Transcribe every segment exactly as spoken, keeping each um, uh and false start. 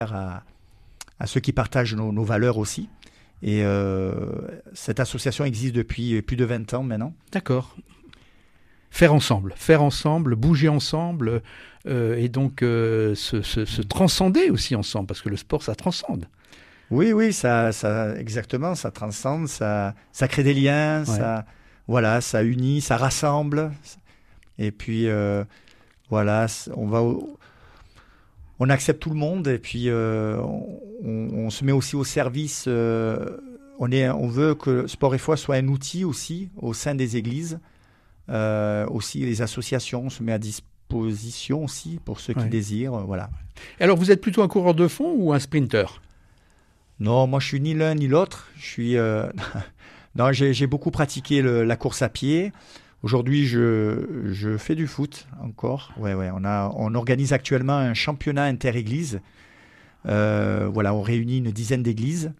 à, à ceux qui partagent nos, nos valeurs aussi. Et euh, cette association existe depuis plus de vingt ans maintenant. D'accord. Faire ensemble, faire ensemble, bouger ensemble, euh, et donc euh, se, se, se transcender aussi ensemble, parce que le sport, ça transcende. Oui, oui, ça, ça, exactement, ça transcende, ça, ça crée des liens, ouais. ça, voilà, ça unit, ça rassemble. Et puis, euh, voilà, on va, au, on accepte tout le monde, et puis euh, on, on se met aussi au service. Euh, on est, on veut que Sport et Foi soit un outil aussi au sein des églises. Euh, aussi les associations se mettent à disposition aussi pour ceux qui ouais. désirent, euh, voilà. Alors vous êtes plutôt un coureur de fond ou un sprinter? Non, moi je suis ni l'un ni l'autre. Je suis, euh... non, j'ai, j'ai beaucoup pratiqué le, la course à pied. Aujourd'hui, je, je fais du foot encore. Ouais, ouais. On a, on organise actuellement un championnat inter-église. Euh, voilà, on réunit une dizaine d'églises.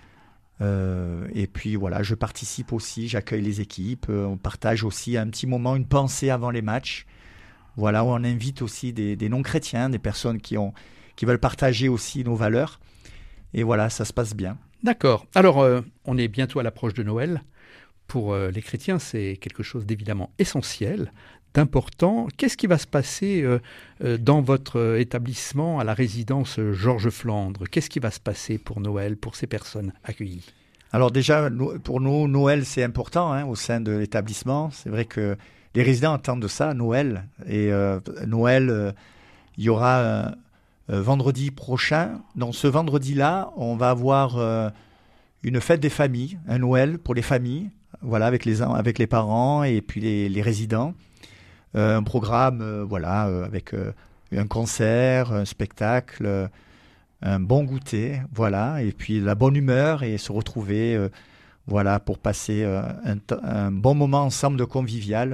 Euh, et puis voilà, je participe aussi, j'accueille les équipes, euh, on partage aussi un petit moment, une pensée avant les matchs. Voilà, où on invite aussi des, des non-chrétiens, des personnes qui, ont, qui veulent partager aussi nos valeurs. Et voilà, ça se passe bien. D'accord. Alors, euh, on est bientôt à l'approche de Noël. Pour euh, les chrétiens, c'est quelque chose d'évidemment essentiel, d'important. Qu'est-ce qui va se passer euh, euh, dans votre établissement à la résidence Georges Flandre? Qu'est-ce qui va se passer pour Noël, pour ces personnes accueillies? Alors déjà, pour nous, Noël, c'est important hein, au sein de l'établissement. C'est vrai que les résidents attendent de ça, Noël. Et euh, Noël, euh, il y aura euh, euh, vendredi prochain. Donc ce vendredi-là, on va avoir euh, une fête des familles, un Noël pour les familles, voilà, avec les, avec les parents et puis les, les résidents. Euh, un programme euh, voilà, euh, avec euh, un concert, un spectacle, euh, un bon goûter, voilà, et puis la bonne humeur et se retrouver euh, voilà, pour passer euh, un, t- un bon moment ensemble de convivial.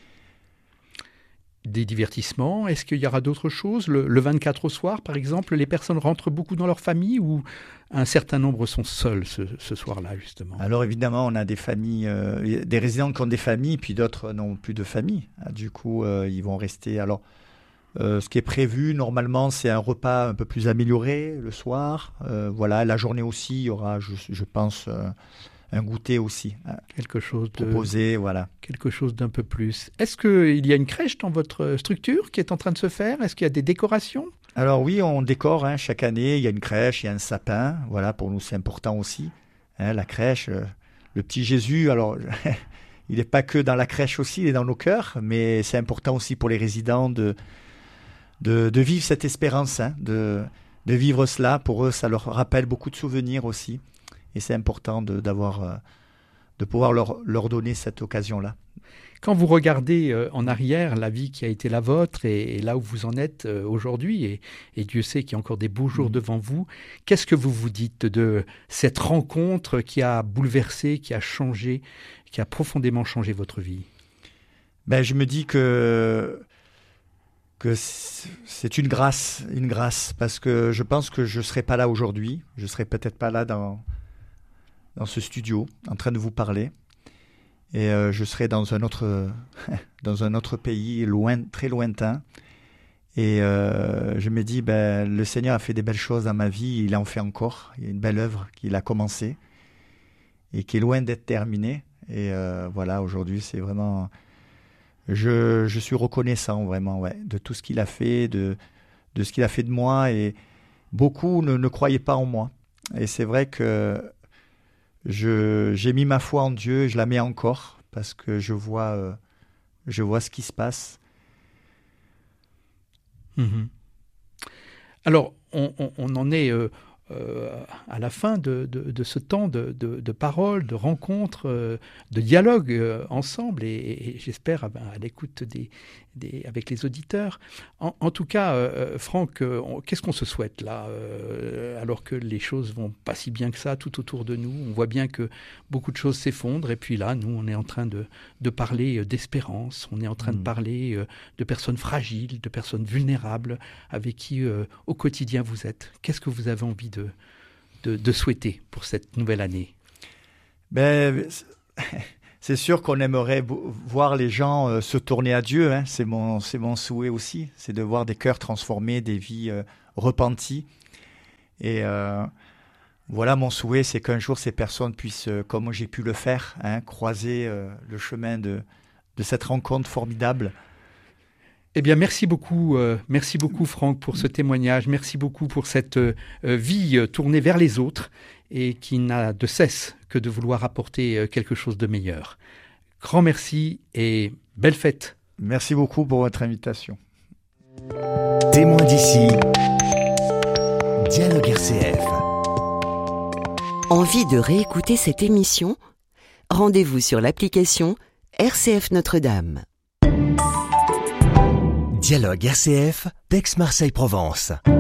Des divertissements, est-ce qu'il y aura d'autres choses? Le, le vingt-quatre au soir, par exemple, les personnes rentrent beaucoup dans leur famille ou un certain nombre sont seuls ce, ce soir-là, justement? Alors évidemment, on a des familles, euh, des résidents qui ont des familles, puis d'autres n'ont plus de famille. Du coup, euh, ils vont rester. Alors, euh, ce qui est prévu, normalement, c'est un repas un peu plus amélioré le soir. Euh, voilà, la journée aussi, il y aura, je, je pense, euh, un goûter aussi. Quelque chose de, proposé, voilà. Quelque chose d'un peu plus. Est-ce qu'il y a une crèche dans votre structure qui est en train de se faire? Est-ce qu'il y a des décorations? Alors oui, on décore hein, chaque année. Il y a une crèche, il y a un sapin. Voilà, pour nous, c'est important aussi. Hein, la crèche, euh, le petit Jésus, alors il n'est pas que dans la crèche aussi, il est dans nos cœurs, mais c'est important aussi pour les résidents de, de, de vivre cette espérance, hein, de, de vivre cela. Pour eux, ça leur rappelle beaucoup de souvenirs aussi. Et c'est important de, d'avoir, euh, de pouvoir leur, leur donner cette occasion-là. Quand vous regardez euh, en arrière la vie qui a été la vôtre et, et là où vous en êtes euh, aujourd'hui, et, et Dieu sait qu'il y a encore des beaux jours mmh. devant vous, qu'est-ce que vous vous dites de cette rencontre qui a bouleversé, qui a changé, qui a profondément changé votre vie? Ben, je me dis que, que c'est une grâce, une grâce, parce que je pense que je ne serais pas là aujourd'hui, je ne serais peut-être pas là dans... dans ce studio, en train de vous parler. Et euh, je serai dans un autre, dans un autre pays, loin, très lointain. Et euh, je me dis, ben, le Seigneur a fait des belles choses dans ma vie, il en fait encore. Il y a une belle œuvre qu'il a commencée et qui est loin d'être terminée. Et euh, voilà, aujourd'hui, c'est vraiment... Je, je suis reconnaissant, vraiment, ouais, de tout ce qu'il a fait, de, de ce qu'il a fait de moi. Et beaucoup ne, ne croyaient pas en moi. Et c'est vrai que Je, j'ai mis ma foi en Dieu, je la mets encore, parce que je vois, euh, je vois ce qui se passe. Mmh. Alors, on, on, on en est euh, euh, à la fin de, de, de ce temps de, de, de parole, de rencontre, euh, de dialogue euh, ensemble, et, et j'espère à, à l'écoute des, des, avec les auditeurs. En, en tout cas, euh, Franck, euh, on, qu'est-ce qu'on se souhaite là, euh, alors que les choses vont pas si bien que ça tout autour de nous? On voit bien que beaucoup de choses s'effondrent, et puis là, nous, on est en train de, de parler d'espérance, on est en train mmh. de parler euh, de personnes fragiles, de personnes vulnérables, avec qui, euh, au quotidien, vous êtes. Qu'est-ce que vous avez envie de, de, de souhaiter pour cette nouvelle année? Ben... C'est sûr qu'on aimerait voir les gens euh, se tourner à Dieu, hein. C'est mon, c'est mon souhait aussi, c'est de voir des cœurs transformés, des vies euh, repenties. Et euh, voilà, mon souhait, c'est qu'un jour, ces personnes puissent, euh, comme j'ai pu le faire, hein, croiser euh, le chemin de, de cette rencontre formidable. Eh bien, merci beaucoup, euh, merci beaucoup Franck pour ce témoignage. Merci beaucoup pour cette euh, vie euh, tournée vers les autres et qui n'a de cesse que de vouloir apporter euh, quelque chose de meilleur. Grand merci et belle fête. Merci beaucoup pour votre invitation. Témoin d'ici, Dialogue R C F. Envie de réécouter cette émission ? Rendez-vous sur l'application R C F Notre-Dame. Dialogue R C F, d'Aix-Marseille-Provence.